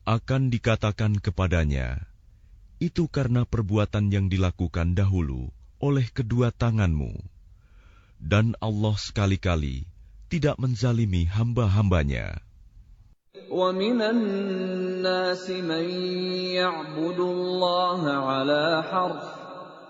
Akan dikatakan kepadanya, itu karena perbuatan yang dilakukan dahulu oleh kedua tanganmu. Dan Allah sekali-kali tidak menzalimi hamba-hambanya. وَمِنَ النَّاسِ مَن يَعْبُدُ اللَّهَ عَلَىٰ حَرْفٍ